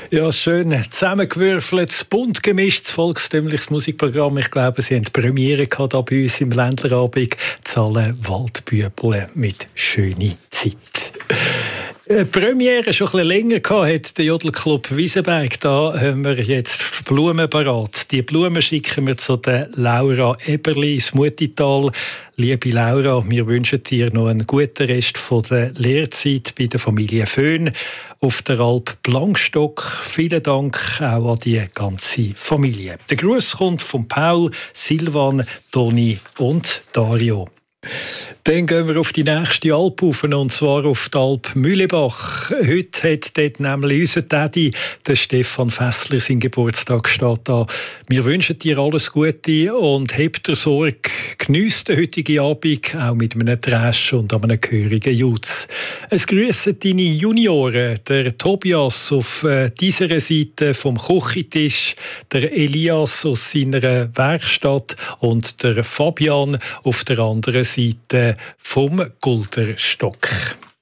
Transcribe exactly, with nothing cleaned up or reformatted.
Ja, schön zusammengewürfeltes, bunt gemischtes, volkstümliches Musikprogramm. Ich glaube, Sie haben die Premiere gehabt hier bei uns im Ländlerabend. Zahlen Waldbübel mit «Schöne Zeit». Die Premiere schon ein bisschen länger gehabt, hat der Jodelclub Wiesenberg. Da haben wir jetzt Blumen parat. Die Blumen schicken wir zu der Laura Eberli ins Mutital. Liebe Laura, wir wünschen dir noch einen guten Rest von der Lehrzeit bei der Familie Föhn auf der Alp Blankstock. Vielen Dank auch an die ganze Familie. Der Gruß kommt von Paul, Silvan, Toni und Dario. Dann gehen wir auf die nächste Alp rauf, und zwar auf die Alp Mühlebach. Heute hat dort nämlich unser Daddy, der Stefan Fessler, seinen Geburtstag steht an. Wir wünschen dir alles Gute und habt dir Sorge. Geniesst den heutigen Abend auch mit einem Trash und einem gehörigen Jutz. Es grüßen deine Junioren, der Tobias auf äh, dieser Seite vom Küchentisch, der Elias aus seiner Werkstatt und der Fabian auf der anderen Seite vom Gulderstock.